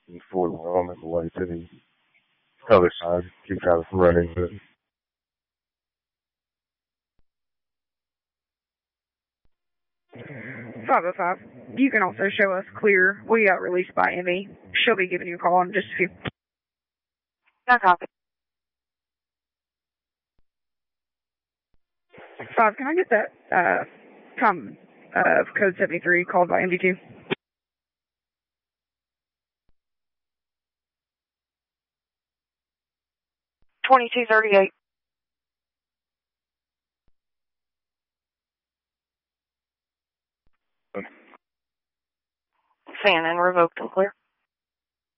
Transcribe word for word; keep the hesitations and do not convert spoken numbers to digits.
forty one. I'll make my way to the other side. Keep trying to run into it. five oh five. You can also show us clear. We got released by Emmy. She'll be giving you a call in just a few. No copy. Five, can I get that uh, time of code seventy-three called by M D two? twenty-two thirty-eight. Fan and revoked and clear.